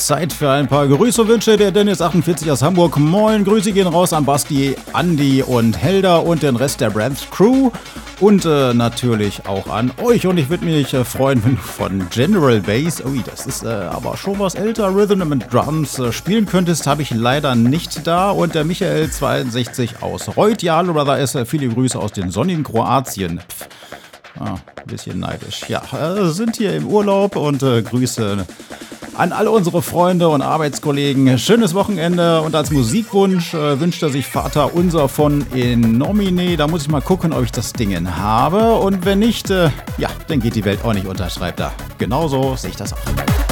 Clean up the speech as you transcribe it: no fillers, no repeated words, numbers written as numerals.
Zeit für ein paar Grüße und Wünsche. Der Dennis48 aus Hamburg. Moin, Grüße gehen raus an Basti, Andi und Helda und den Rest der Brands Crew. Und natürlich auch an euch. Und ich würde mich freuen, wenn du von General Bass, das ist aber schon was älter, Rhythm and Drums spielen könntest. Habe ich leider nicht da. Und der Michael62 aus Reuth. Ja, hallo Brother S. Viele Grüße aus den sonnigen Kroatien. Ein bisschen neidisch. Ja, sind hier im Urlaub und Grüße an alle unsere Freunde und Arbeitskollegen. Schönes Wochenende und als Musikwunsch wünscht er sich Vater Unser von In Nomine. Da muss ich mal gucken, ob ich das Ding habe. Und wenn nicht, dann geht die Welt auch nicht unter, schreibt er. Genauso sehe ich das auch.